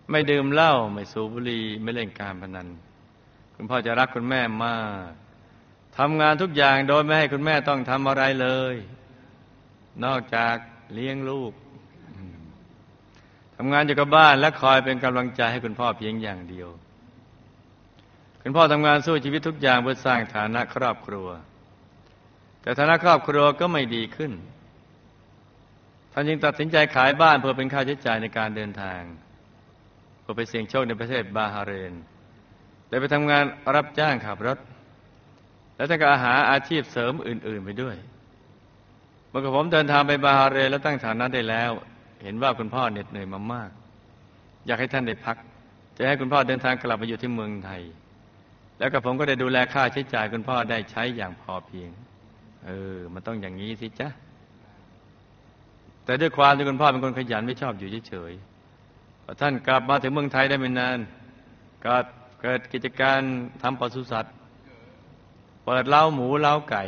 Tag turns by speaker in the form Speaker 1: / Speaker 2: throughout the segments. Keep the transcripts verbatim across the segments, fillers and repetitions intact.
Speaker 1: ไม่ดื่มเหล้าไม่สูบบุหรี่ไม่เล่นการพนันคุณพ่อจะรักคุณแม่มากทำงานทุกอย่างโดยไม่ให้คุณแม่ต้องทำอะไรเลยนอกจากเลี้ยงลูกทำงานอยู่กับบ้านและคอยเป็นกำลังใจให้คุณพ่อเพียงอย่างเดียวคุณพ่อทำงานสู้ชีวิตทุกอย่างเพื่อสร้างฐานะครอบครัวแต่ฐานะครอบครัวก็ไม่ดีขึ้นท่านจึงตัดสินใจขายบ้านเพื่อเป็นค่าใช้จ่ายในการเดินทางเพื่อไปเสี่ยงโชคในประเทศบาฮาเรนและไปทำงานรับจ้างขับรถและท่านก็หาอาชีพเสริมอื่นๆไปด้วยเมื่อผมเดินทางไปบาฮาเรนและตั้งฐานะได้แล้วเห็นว่าคุณพ่อเหน็ดเหนื่อยมามากอยากให้ท่านได้พักจะให้คุณพ่อเดินทางกลับมาอยู่ที่เมืองไทยแล้วกับผมก็ได้ดูแลค่าใช้จ่ายคุณพ่อได้ใช้อย่างพอเพียงเออมันต้องอย่างนี้สิจ๊ะแต่ด้วยความที่คุณพ่อเป็นคนขยันไม่ชอบอยู่เฉยๆพอท่านกลับมาถึงเมืองไทยได้ไม่นานก็เกิดกิจการทำปศุสัตว์เปิดเล้าหมูเล้าไก่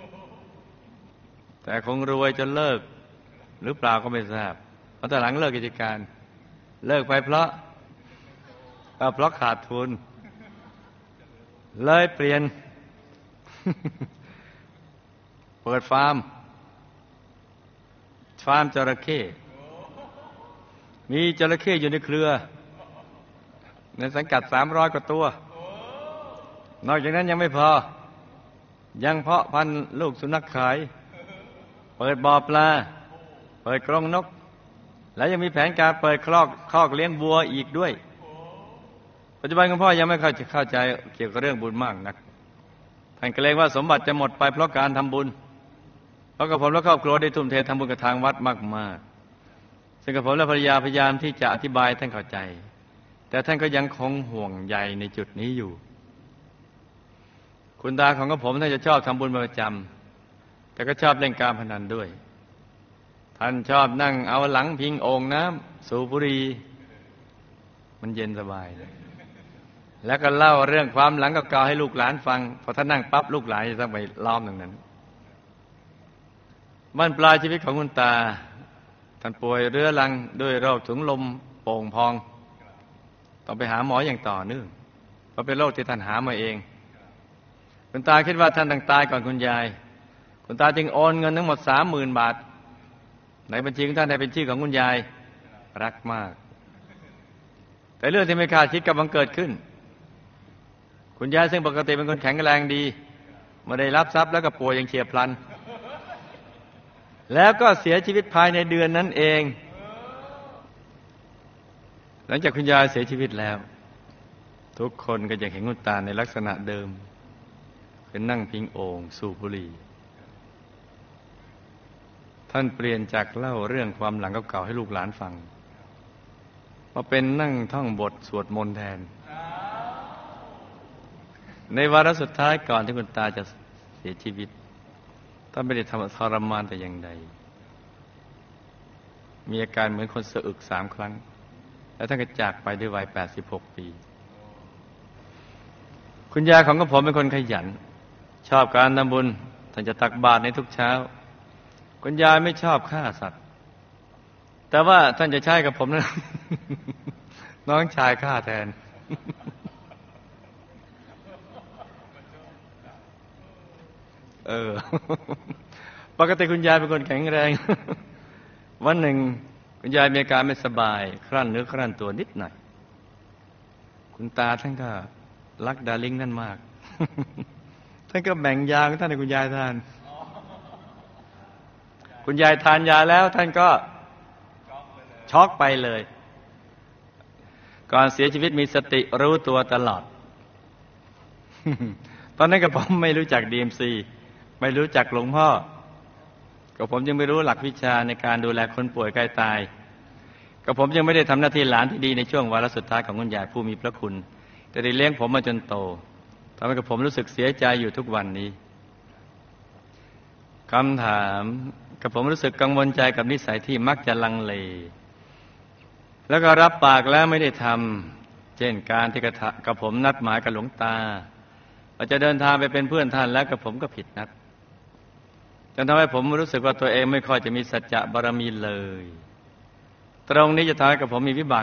Speaker 1: แต่คงรวยจนเลิกหรือเปล่าก็ไม่ทราบเพราะแต่หลังเลิกกิจการเลิกไปเพราะเพราะขาดทุนเลยเปลี่ยน เปิดฟาร์มฟาร์มจระเข้มีจระเข้อยู่ในเครือในสังกัดสามร้อยกว่าตัวนอกจากนั้นยังไม่พอยังเพาะพันธุ์ลูกสุนัขขายเปิดบ่อปลาเปิดกรงนกและยังมีแผนการเปิดคอกคอกเลี้ยงวัวอีกด้วยปัจจุบันคุณพ่อยังไม่เข้าใจเข้าใจเกี่ยวกับเรื่องบุญมากนักท่านเกรงว่าสมบัติจะหมดไปเพราะการทำบุญเพราะกับผมและครอบครัวได้ทุ่มเททำบุญกับทางวัดมากๆซึ่งกับผมและภรรยาพยายามที่จะอธิบายท่านเข้าใจแต่ท่านก็ยังคงห่วงใยในจุดนี้อยู่คุณตาของกับผมท่านจะชอบทำบุญประจำแต่ก็ชอบเล่นการพนันด้วยท่านชอบนั่งเอาหลังพิงโอ่งน้ำสูบบุหรี่มันเย็นสบายเลยแล้วก็เล่าเรื่องความหลังเก่าๆให้ลูกหลานฟังพอท่านนั่งปั๊บลูกหลานจะต้องไปล้อมตรงนั้นบ้านปลายชีวิตของคุณตาท่านป่วยเรื้อรังด้วยโรคถุงลมโป่งพองต้องไปหาหมออย่างต่อเนื่องเพราะเป็นโรคที่ท่านหามาเองคุณตาคิดว่าท่านต้องตายก่อนคุณยายคุณตาจึงโอนเงินทั้งหมดสามหมื่นบาทในบัญชีของท่านให้เป็นชื่อของคุณยายรักมากแต่เรื่องที่ไม่คาดคิดกับบังเกิดขึ้นคุณยายซึ่งปกติเป็นคนแข็งแรงดีมาได้รับทรัพย์แล้วก็ป่วยอย่างเฉียบพลันแล้วก็เสียชีวิตภายในเดือนนั้นเองหลังจากคุณยายเสียชีวิตแล้วทุกคนก็ยังเห็นคุณตาในลักษณะเดิมคือนั่งพิงโอ่งสูบบุหรี่ท่านเปลี่ยนจากเล่าเรื่องความหลังเก่าๆให้ลูกหลานฟังมาเป็นนั่งท่องบทสวดมนต์แทนในวาระสุดท้ายก่อนที่คุณตาจะเสียชีวิตท่านไม่ได้ทำทรมานแต่อย่างใดมีอาการเหมือนคนสะอึกสามครั้งแล้วท่านก็จากไปด้วยวัยแปดสิบหกปีคุณยายของกระผมเป็นคนขยันชอบการทำบุญท่านจะตักบาตรในทุกเช้าคุณยายไม่ชอบฆ่าสัตว์แต่ว่าท่านจะใช้กับผมนะ น้องชายฆ่าแทน เออ ปกติคุณยายเป็นคนแข็งแรง วันหนึ่งคุณยายมีอาการไม่สบายครั่นเนื้อครั่นตัวนิดหน่อยคุณตาท่านก็รักดาริ่งนั่นมาก ท่านก็แบ่งยาของท่านให้คุณยายทานคุณยายทานยาแล้วท่านก็ช็อกไปเลยก่อนเสียชีวิตมีสติรู้ตัวตลอด ตอนนั้นกับผมไม่รู้จัก ดี เอ็ม ซี ไม่รู้จักหลวงพ่อกับผมยังไม่รู้หลักวิชาในการดูแลคนป่วยใกล้ตายกับผมยังไม่ได้ทำหน้าที่หลานที่ดีในช่วงวาระสุดท้ายของคุณยายผู้มีพระคุณแต่ได้เลี้ยงผมมาจนโตทำให้กับผมรู้สึกเสียใจอยู่ทุกวันนี้คำถามกับผมรู้สึกกังวลใจกับนิสัยที่มักจะลังเลแล้วก็รับปากแล้วไม่ได้ทำเช่นการที่กับผมนัดหมายกับหลวงตาว่าจะเดินทางไปเป็นเพื่อนท่านแล้วกับผมก็ผิดนัดจนทำให้ผมรู้สึกว่าตัวเองไม่ค่อยจะมีสัจจะบารมีเลยตรงนี้จะทำให้กับผมมีวิบาก